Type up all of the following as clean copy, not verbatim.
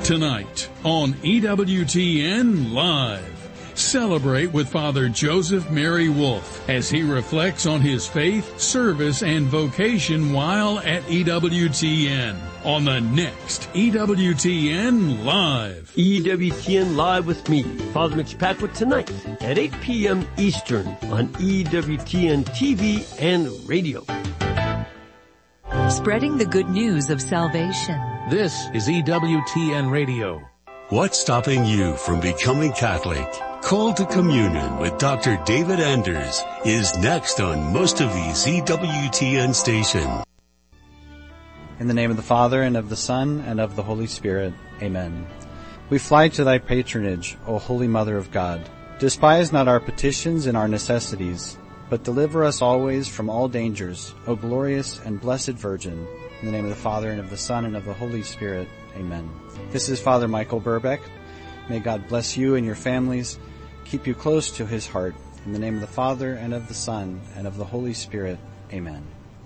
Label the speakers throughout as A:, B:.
A: Tonight on EWTN Live. Celebrate with Father Joseph Mary Wolf as he reflects on his faith, service, and vocation while at EWTN on the next EWTN Live.
B: EWTN Live with me, Father Mitch Packwood, tonight at 8 p.m. Eastern on EWTN TV and radio.
C: Spreading the good news of salvation.
D: This is EWTN Radio.
E: What's stopping you from becoming Catholic? Call to Communion with Dr. David Anders is next on most of these EWTN stations.
F: In the name of the Father, and of the Son, and of the Holy Spirit. Amen. We fly to thy patronage, O Holy Mother of God. Despise not our petitions and our necessities, but deliver us always from all dangers, O glorious and blessed Virgin. In the name of the Father, and of the Son, and of the Holy Spirit. Amen. This is Father Michael Burbeck. May God bless you and your families, keep you close to his heart. In the name of the Father, and of the Son, and of the Holy Spirit. Amen.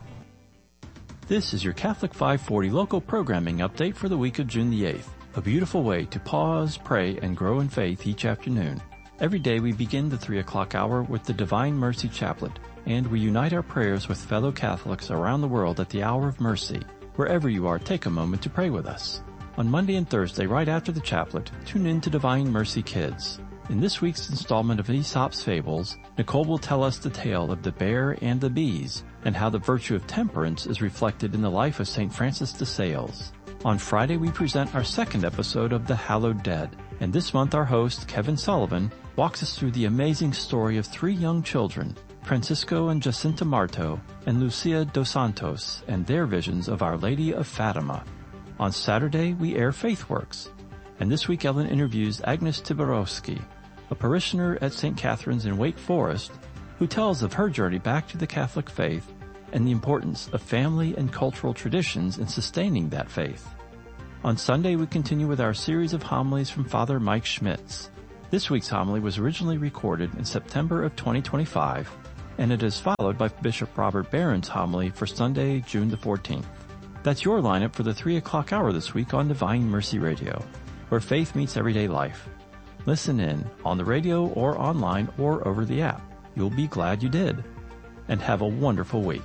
G: This is your Catholic 540 local programming update for the week of June the 8th. A beautiful way to pause, pray, and grow in faith each afternoon. Every day we begin the 3 o'clock hour with the Divine Mercy Chaplet, and we unite our prayers with fellow Catholics around the world at the hour of mercy. Wherever you are, take a moment to pray with us. On Monday and Thursday, right after the chaplet, tune in to Divine Mercy Kids. In this week's installment of Aesop's Fables, Nicole will tell us the tale of the bear and the bees, and how the virtue of temperance is reflected in the life of St. Francis de Sales. On Friday, we present our second episode of The Hallowed Dead, and this month our host, Kevin Sullivan, walks us through the amazing story of 3 young children, Francisco and Jacinta Marto, and Lucia dos Santos, and their visions of Our Lady of Fatima. On Saturday, we air FaithWorks, and this week Ellen interviews Agnes Tiborowski, a parishioner at St. Catherine's in Wake Forest, who tells of her journey back to the Catholic faith and the importance of family and cultural traditions in sustaining that faith. On Sunday, we continue with our series of homilies from Father Mike Schmitz. This week's homily was originally recorded in September of 2025, and it is followed by Bishop Robert Barron's homily for Sunday, June the 14th. That's your lineup for the 3 o'clock hour this week on Divine Mercy Radio, where faith meets everyday life. Listen in on the radio or online or over the app. You'll be glad you did. And have a wonderful week.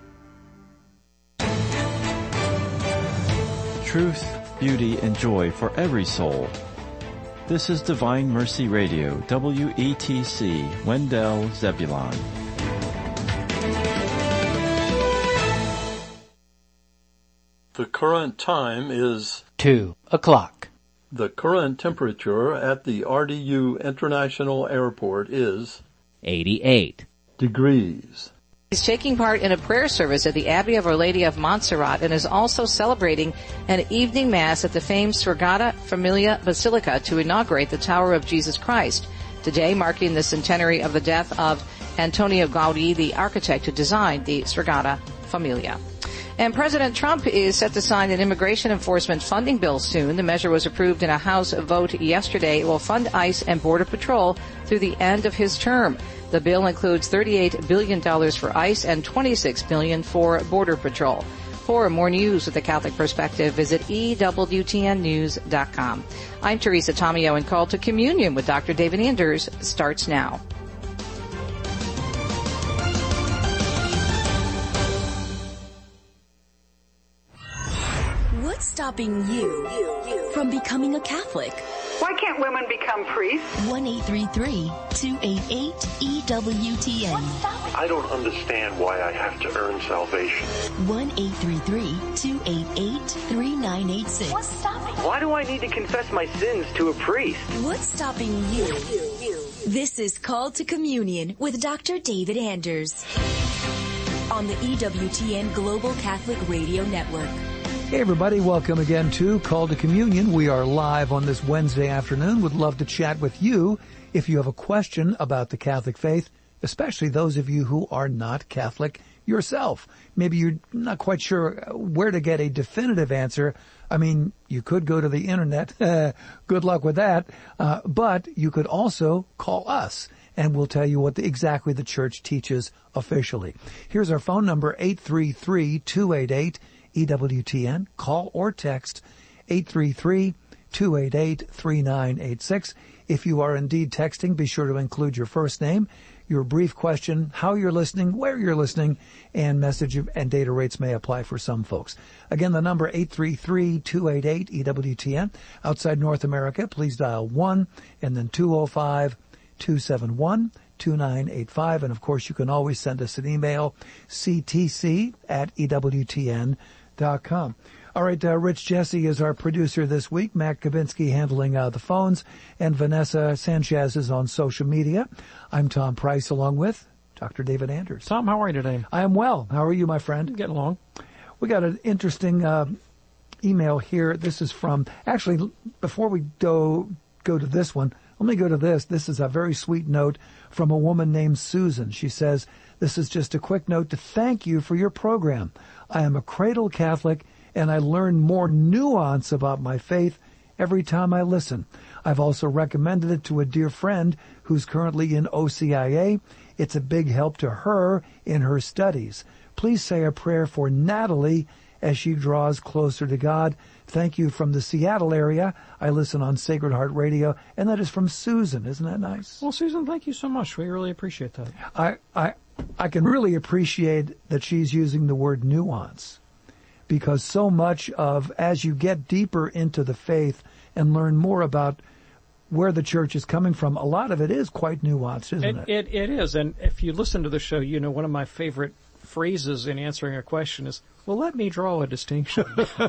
G: Truth, beauty, and joy for every soul. This is Divine Mercy Radio, WETC, Wendell, Zebulon.
H: The current time is
I: 2 o'clock.
H: The current temperature at the RDU International Airport is
I: 88
H: degrees.
J: He's taking part in a prayer service at the Abbey of Our Lady of Montserrat and is also celebrating an evening mass at the famed Svergata Familia Basilica to inaugurate the Tower of Jesus Christ. Today, marking the centenary of the death of Antonio Gaudí, the architect who designed the Svergata Familia. And President Trump is set to sign an immigration enforcement funding bill soon. The measure was approved in a House vote yesterday. It will fund ICE and Border Patrol through the end of his term. The bill includes $38 billion for ICE and $26 billion for Border Patrol. For more news with a Catholic perspective, visit EWTNnews.com. I'm Teresa Tomeo, and Call to Communion with Dr. David Anders starts now.
C: What's stopping you from becoming a Catholic?
K: Why can't women become priests?
C: 1-833-288-EWTN.
L: I don't understand why I have to earn salvation.
C: 1-833-288-3986.
K: What's stopping?
M: Why do I need to confess my sins to a priest?
C: What's stopping you? This is Call to Communion with Dr. David Anders on the EWTN Global Catholic Radio Network.
N: Hey everybody, welcome again to Call to Communion. We are live on this Wednesday afternoon. Would love to chat with you if you have a question about the Catholic faith, especially those of you who are not Catholic yourself. Maybe you're not quite sure where to get a definitive answer. I mean, you could go to the internet. Good luck with that. But you could also call us, and we'll tell you what exactly the church teaches officially. Here's our phone number, 833-288-EWTN. Call or text 833-288-3986. 288-3986. If you are indeed texting, be sure to include your first name, your brief question, how you're listening, where you're listening, and message and data rates may apply for some folks. Again, the number 833-288-EWTN. Outside North America, please dial 1 and then 205-271-2985. And of course, you can always send us an email, ctc@ewtn.com. All right, Rich Jesse is our producer this week. Matt Kabinski handling the phones, and Vanessa Sanchez is on social media. I'm Tom Price, along with Dr. David Anders.
O: Tom, how are you today?
N: I am well. How are you, my friend?
O: Getting along.
N: We got an interesting email here. This is from, actually, before we go to this one, let me go to this. This is a very sweet note from a woman named Susan. She says, this is just a quick note to thank you for your program. I am a cradle Catholic, and I learn more nuance about my faith every time I listen. I've also recommended it to a dear friend who's currently in OCIA. It's a big help to her in her studies. Please say a prayer for Natalie as she draws closer to God. Thank you from the Seattle area. I listen on Sacred Heart Radio, and that is from Susan. Isn't that nice?
O: Well, Susan, thank you so much. We really appreciate that.
N: I can really appreciate that she's using the word nuance, because so much of, as you get deeper into the faith and learn more about where the church is coming from, a lot of it is quite nuanced, isn't it?
O: It is. And if you listen to the show, you know one of my favorite phrases in answering a question is, well, let me draw a distinction.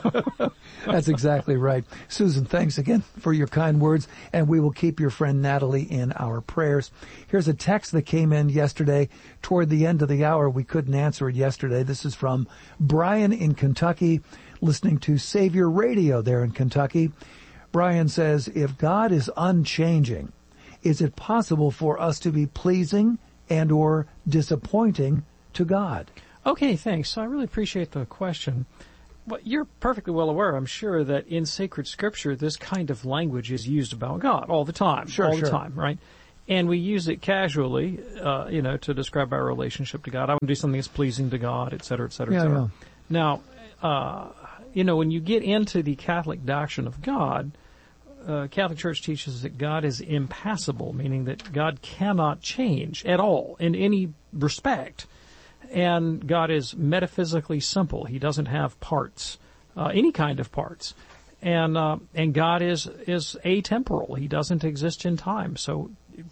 N: That's exactly right. Susan, thanks again for your kind words, and we will keep your friend Natalie in our prayers. Here's a text that came in yesterday toward the end of the hour. We couldn't answer it yesterday. This is from Brian in Kentucky, listening to Savior Radio there in Kentucky. Brian says, if God is unchanging, is it possible for us to be pleasing and or disappointing to God?
O: Okay, thanks. I really appreciate the question. Well, you're perfectly well aware, I'm sure, that in sacred scripture, this kind of language is used about God all the time.
N: Sure.
O: The time, right? And we use it casually, to describe our relationship to God. I want to do something that's pleasing to God, et cetera, et cetera, et cetera.
N: Yeah.
O: Now, when you get into the Catholic doctrine of God, Catholic Church teaches that God is impassible, meaning that God cannot change at all in any respect. And God is metaphysically simple. He doesn't have parts, any kind of parts. And God is atemporal. He doesn't exist in time. So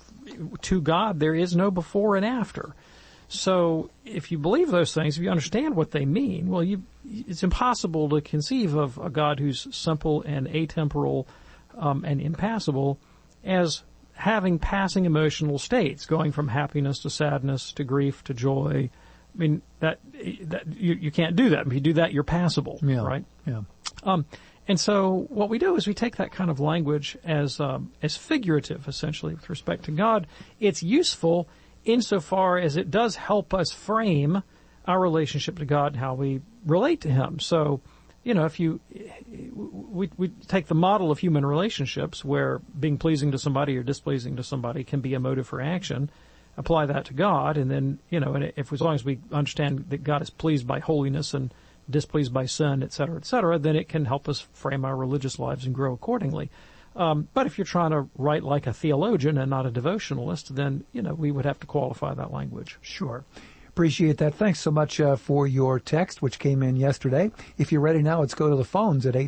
O: to God, there is no before and after. So if you believe those things, if you understand what they mean, well, it's impossible to conceive of a God who's simple and atemporal, and impassible as having passing emotional states, going from happiness to sadness to grief to joy. I mean, that you can't do that. If you do that, you're passable, right?
N: Yeah.
O: And so what we do is we take that kind of language as figurative, essentially, with respect to God. It's useful insofar as it does help us frame our relationship to God and how we relate to Him. So, if we take the model of human relationships where being pleasing to somebody or displeasing to somebody can be a motive for action, apply that to God, and then, as long as we understand that God is pleased by holiness and displeased by sin, et cetera, then it can help us frame our religious lives and grow accordingly. But if you're trying to write like a theologian and not a devotionalist, then, we would have to qualify that language.
N: Sure. Appreciate that. Thanks so much for your text, which came in yesterday. If you're ready now, let's go to the phones at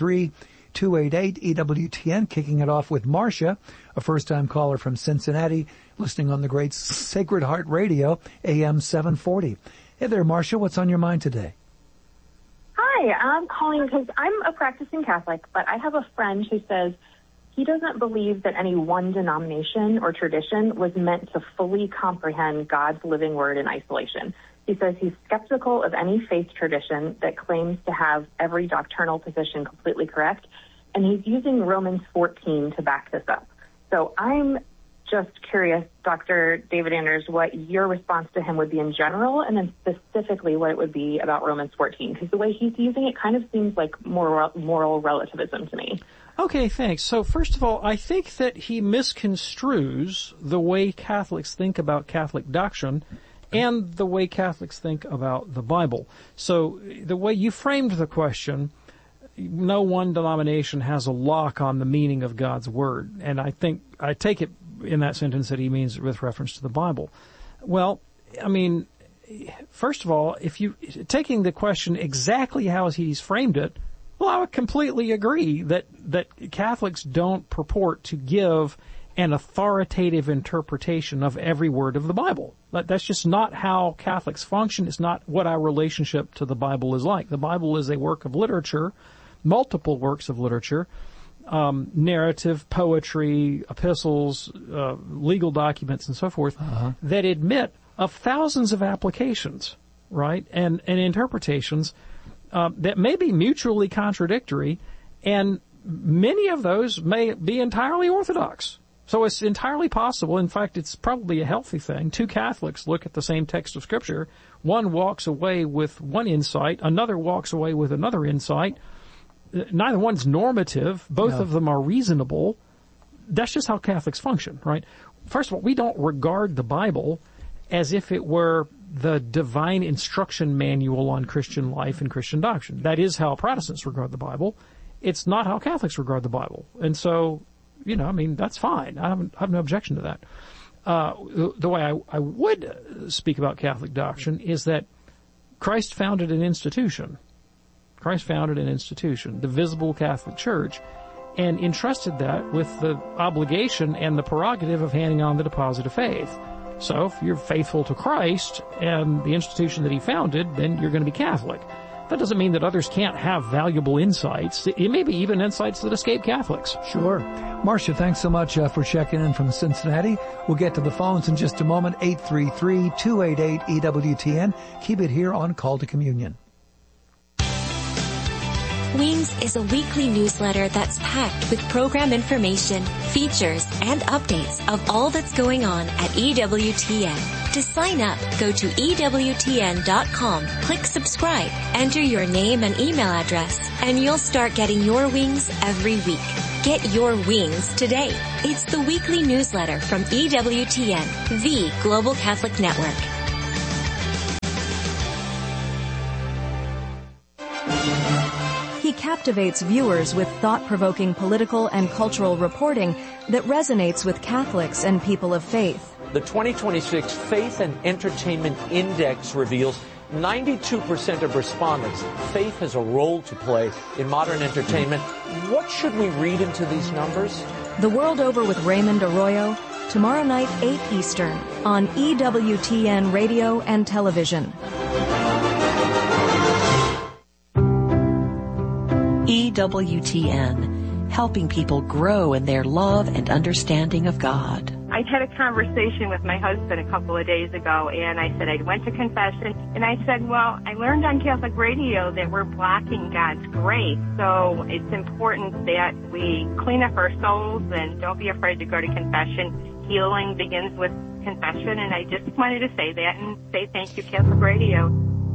N: 833-288-EWTN, kicking it off with Marcia, a first-time caller from Cincinnati, listening on the great Sacred Heart Radio, AM 740. Hey there, Marcia. What's on your mind today?
P: Hi, I'm calling because I'm a practicing Catholic, but I have a friend who says he doesn't believe that any one denomination or tradition was meant to fully comprehend God's living word in isolation. He says he's skeptical of any faith tradition that claims to have every doctrinal position completely correct, and he's using Romans 14 to back this up. So I'm just curious, Dr. David Anders, what your response to him would be in general, and then specifically what it would be about Romans 14, because the way he's using it kind of seems like moral relativism to me.
O: Okay, thanks. So first of all, I think that he misconstrues the way Catholics think about Catholic doctrine and the way Catholics think about the Bible. So the way you framed the question, no one denomination has a lock on the meaning of God's Word. And I take it in that sentence that he means with reference to the Bible. Well, I mean, first of all, if you, taking the question exactly how he's framed it, well, I would completely agree that Catholics don't purport to give an authoritative interpretation of every word of the Bible. That's just not how Catholics function. It's not what our relationship to the Bible is like. The Bible is a work of literature, multiple works of literature, narrative, poetry, epistles, legal documents, and so forth, that admit of thousands of applications, right, and interpretations that may be mutually contradictory, and many of those may be entirely orthodox. So it's entirely possible, in fact, it's probably a healthy thing. Two Catholics look at the same text of Scripture. One walks away with one insight, another walks away with another insight. Neither one's normative. Both of them are reasonable. That's just how Catholics function, right? First of all, we don't regard the Bible as if it were the divine instruction manual on Christian life and Christian doctrine. That is how Protestants regard the Bible. It's not how Catholics regard the Bible. And so, you know, I mean, that's fine. I have no objection to that. The way I would speak about Catholic doctrine is that Christ founded an institution. Christ founded an institution, the visible Catholic Church, and entrusted that with the obligation and the prerogative of handing on the deposit of faith. So if you're faithful to Christ and the institution that he founded, then you're going to be Catholic. That doesn't mean that others can't have valuable insights. It may be even insights that escape Catholics.
N: Sure. Marcia, thanks so much for checking in from Cincinnati. We'll get to the phones in just a moment. 833-288-EWTN. Keep it here on Call to Communion.
C: Wings is a weekly newsletter that's packed with program information, features, and updates of all that's going on at EWTN. To sign up, go to EWTN.com, click subscribe, enter your name and email address, and you'll start getting your wings every week. Get your wings today. It's the weekly newsletter from EWTN, the Global Catholic Network.
Q: He captivates viewers with thought-provoking political and cultural reporting that resonates with Catholics and people of faith.
R: The 2026 Faith and Entertainment Index reveals 92% of respondents faith has a role to play in modern entertainment. What should we read into these numbers?
Q: The World Over with Raymond Arroyo, tomorrow night, 8 Eastern, on EWTN Radio and Television.
S: EWTN, helping people grow in their love and understanding of God.
T: I had a conversation with my husband a couple of days ago, and I said I went to confession, and I said, well, I learned on Catholic radio that we're blocking God's grace, so it's important that we clean up our souls and don't be afraid to go to confession. Healing begins with confession, and I just wanted to say that and say thank you, Catholic radio.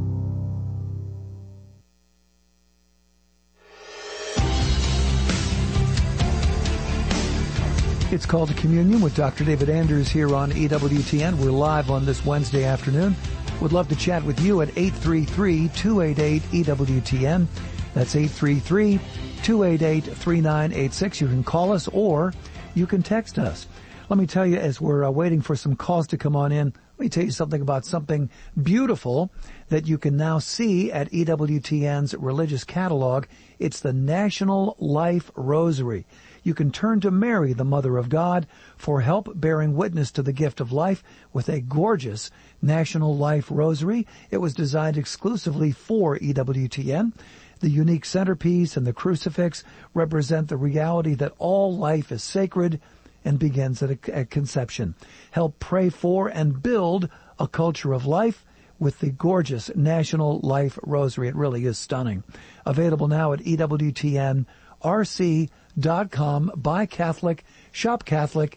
N: It's Called to Communion with Dr. David Anders here on EWTN. We're live on this Wednesday afternoon. Would love to chat with you at 833-288-EWTN. That's 833-288-3986. You can call us or you can text us. Let me tell you, as we're waiting for some calls to come on in, let me tell you something about something beautiful that you can now see at EWTN's religious catalog. It's the National Life Rosary. You can turn to Mary, the Mother of God, for help bearing witness to the gift of life with a gorgeous National Life Rosary. It was designed exclusively for EWTN. The unique centerpiece and the crucifix represent the reality that all life is sacred and begins at conception. Help pray for and build a culture of life with the gorgeous National Life Rosary. It really is stunning. Available now at EWTNRC.com. Buy Catholic, shop Catholic,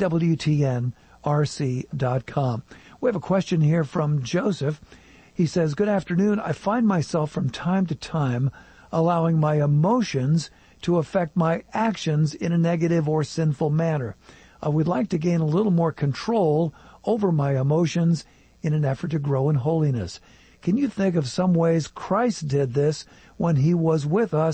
N: EWTNRC.com. We have a question here from Joseph. He says, good afternoon. I find myself from time to time allowing my emotions to affect my actions in a negative or sinful manner. I would like to gain a little more control over my emotions in an effort to grow in holiness. Can you think of some ways Christ did this when he was with us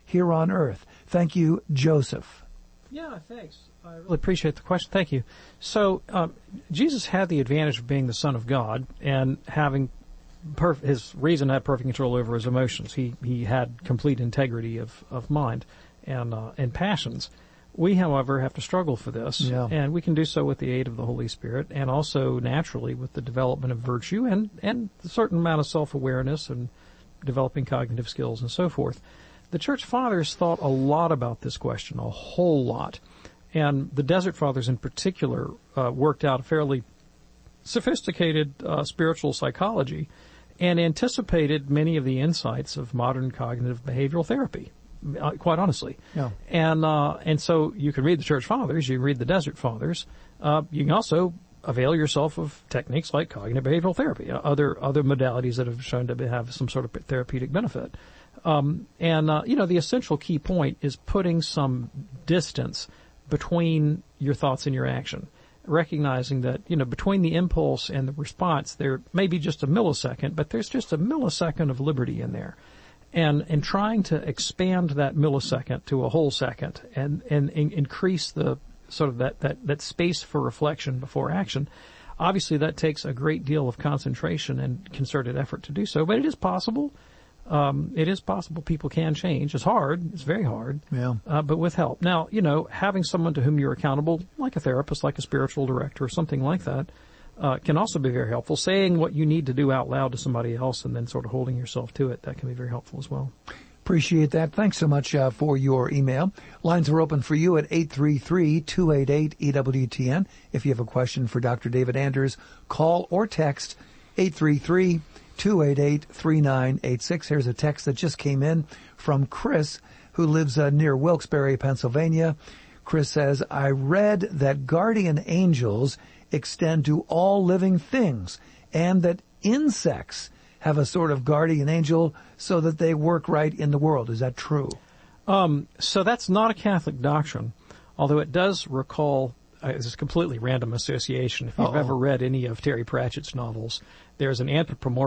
N: here on earth? Thank you, Joseph.
O: Yeah, thanks. I really appreciate the question. Thank you. So, Jesus had the advantage of being the Son of God and having his reason had perfect control over his emotions. He had complete integrity of mind and passions. We, however, have to struggle for this, and we can do so with the aid of the Holy Spirit, and also naturally with the development of virtue and a certain amount of self-awareness and developing cognitive skills and so forth. The Church Fathers thought a lot about this question, a whole lot, and the Desert Fathers in particular worked out a fairly sophisticated spiritual psychology and anticipated many of the insights of modern cognitive behavioral therapy. Quite honestly.
N: Yeah.
O: And so you can read the Church Fathers, you can read the Desert Fathers, you can also avail yourself of techniques like cognitive behavioral therapy, other modalities that have shown to have some sort of therapeutic benefit. The essential key point is putting some distance between your thoughts and your action, recognizing that, between the impulse and the response, there may be just a millisecond, but there's just a millisecond of liberty in there. And trying to expand that millisecond to a whole second and increase the sort of that space for reflection before action, obviously that takes a great deal of concentration and concerted effort to do so. But it is possible. It is possible people can change. It's hard. It's very hard.
N: Yeah.
O: But with help. Now, having someone to whom you're accountable, like a therapist, like a spiritual director, or something like that, can also be very helpful. Saying what you need to do out loud to somebody else and then sort of holding yourself to it, that can be very helpful as well.
N: Appreciate that. Thanks so much for your email. Lines are open for you at 833-288-EWTN. If you have a question for Dr. David Anders, call or text 833-288-3986. Here's a text that just came in from Chris, who lives near Wilkes-Barre, Pennsylvania. Chris says, I read that guardian angels extend to all living things, and that insects have a sort of guardian angel so that they work right in the world. Is that true?
O: So that's not a Catholic doctrine, although it does recall, it's a completely random association. If you've ever read any of Terry Pratchett's novels, there's an anthropomorphic